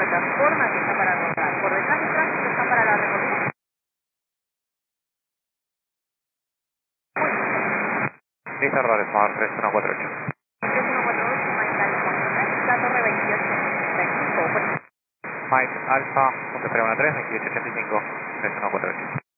plataforma que está para rodar. Por detrás del tránsito está para la recorrida. Lista Rodar Smart 3148. 3148, Mike Alfa 13, la torre 2885. Mike Alfa, punto 13, 2885, 3148.